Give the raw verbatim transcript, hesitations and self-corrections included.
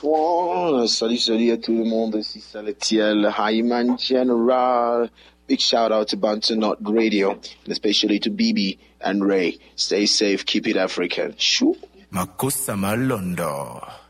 Bon, salut, salut à tout le monde, ici Salatiel, Hyman General. Big shout out to Bantu Not Radio, and especially to B B and Ray. Stay safe, keep it African. Shoo. Makosa Malondo.